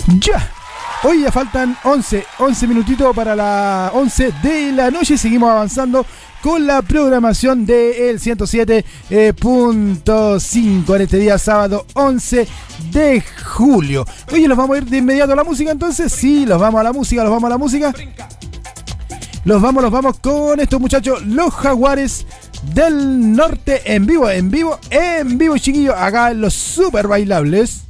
Ya. Hoy ya faltan 11 minutitos para las 11 de la noche. Seguimos avanzando con la programación del 107.5 en este día sábado 11 de julio. Oye, ¿los vamos a ir de inmediato a la música entonces? Sí, los vamos a la música. Los vamos con estos muchachos, los Jaguares del Norte, en vivo, chiquillos, acá en los Super Bailables.